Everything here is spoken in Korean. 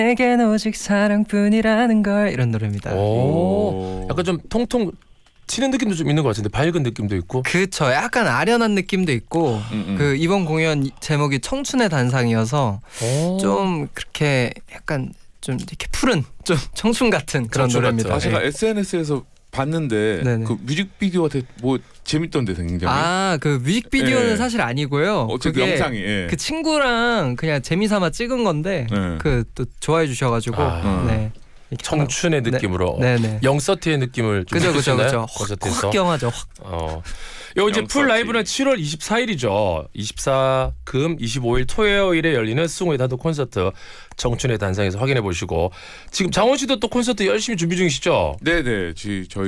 내겐 오직 사랑뿐이라는 걸 이런 노래입니다. 오. 약간 좀 통통 튀는 느낌도 좀 있는 것 같은데 밝은 느낌도 있고. 그쵸. 약간 아련한 느낌도 있고 그 이번 공연 제목이 청춘의 단상이어서 좀 그렇게 약간 좀 이렇게 푸른 좀 청춘 같은 그런 청춘 노래입니다. 같은. 제가 SNS에서 봤는데 네네. 그 뮤직비디오가 되게 뭐 재밌던데 굉장히. 그 뮤직비디오는 예. 사실 아니고요. 어쨌든 그게 영상이. 예. 그 친구랑 그냥 재미삼아 찍은 건데 예. 그 또 좋아해 주셔가지고 네. 청춘의 느낌으로 네네. 영서티의 느낌을 좀 그죠. 콘서트에서. 확경하죠. 요 이제 풀 영서티. 라이브는 7월 24일이죠. 24금 25일 토요일에 열리는 승우의 단독 콘서트 청춘의 단상에서 확인해 보시고 지금 장원 씨도 또 콘서트 열심히 준비 중이시죠? 네네. 저희